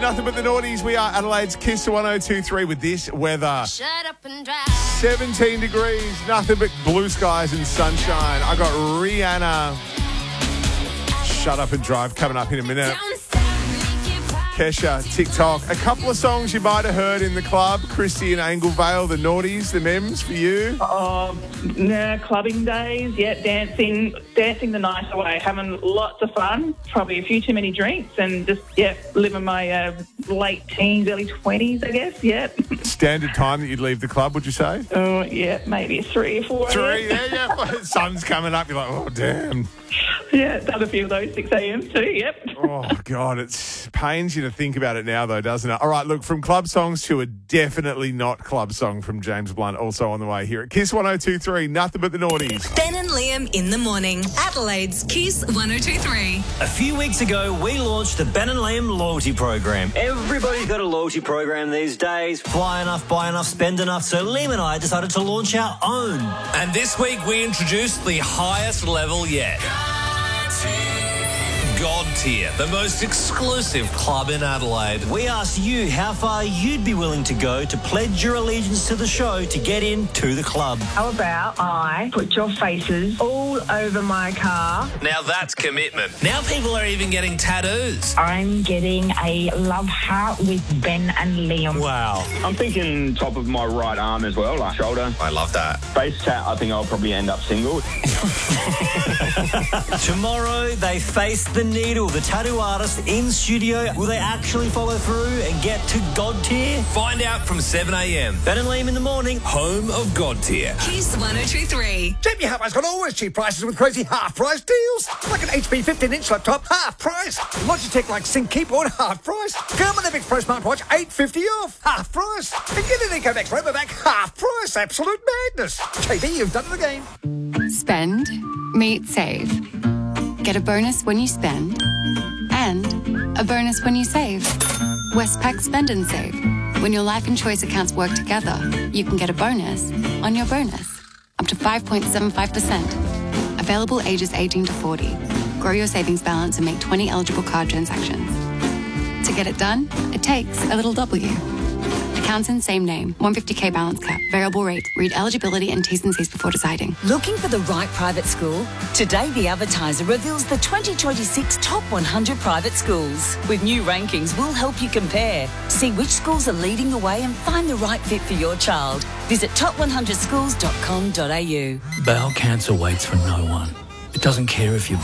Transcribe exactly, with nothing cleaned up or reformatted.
Nothing but the naughties. We are Adelaide's Kiss to one oh two point three with this weather. Shut up and drive. seventeen degrees, nothing but blue skies and sunshine. I got Rihanna. Shut up and drive coming up in a minute. Kesha, TikTok. A couple of songs you might have heard in the club. Christy and Anglevale, the naughties, the mems for you. Oh, nah, clubbing days, yeah, dancing, dancing the night away, having lots of fun, probably a few too many drinks and just, yeah, living my uh, late teens, early twenties, I guess, yeah. Standard time that you'd leave the club, would you say? Oh, yeah, maybe three or four. Three, yeah, yeah. Sun's coming up, you're like, oh, damn. Yeah, done a few of those, six a.m. too, yep. Oh, God, it pains you to think about it now, though, doesn't it? All right, look, from club songs to a definitely not club song from James Blunt, also on the way here at Kiss one oh two point three, nothing but the naughties. Ben and Liam in the morning. Adelaide's Kiss one oh two point three. A few weeks ago, we launched the Ben and Liam loyalty program. Everybody's got a loyalty program these days. Fly enough, buy enough, spend enough. So Liam and I decided to launch our own. And this week we introduced the highest level yet. God Tier, the most exclusive club in Adelaide. We asked you how far you'd be willing to go to pledge your allegiance to the show to get into the club. How about I put your faces all over my car? Now that's commitment. Now people are even getting tattoos. I'm getting a love heart with Ben and Liam. Wow. I'm thinking top of my right arm as well, like shoulder. I love that. Face tat, I think I'll probably end up single. Tomorrow, they face the needle. The tattoo artist in studio. Will they actually follow through and get to God Tier? Find out from seven a.m. Ben and Liam in the morning. Home of God Tier. Kiss one oh two point three. J B Hi-Fi's got always cheap prices with crazy half-price deals. Like an H P fifteen inch laptop, half price. Logitech like Sync keyboard, half price. Thermodynamics Pro smartwatch, eight fifty off, half price. And get an EcoMax Robovac, half price. Absolute madness. J B, you've done it again. Spend, meet, save. Get a bonus when you spend, and a bonus when you save. Westpac Spend and Save. When your life and choice accounts work together, you can get a bonus on your bonus, up to five point seven five percent. Available ages eighteen to forty. Grow your savings balance and make twenty eligible card transactions. To get it done, it takes a little W. Accounts in same name, one hundred fifty K balance cap, variable rate. Read eligibility and T's and C's before deciding. Looking for the right private school? Today, The Advertiser reveals the twenty twenty-six top one hundred private schools. With new rankings, we'll help you compare. See which schools are leading the way and find the right fit for your child. Visit top one hundred schools dot com dot a u. Bowel cancer waits for no one. It doesn't care if you're